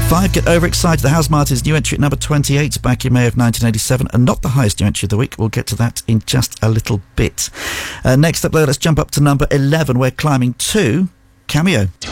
5, Get Overexcited, the House Martins, new entry at number 28 back in May of 1987, and not the highest new entry of the week. We'll get to that in just a little bit. Next up, though, let's jump up to number 11. We're climbing to Cameo.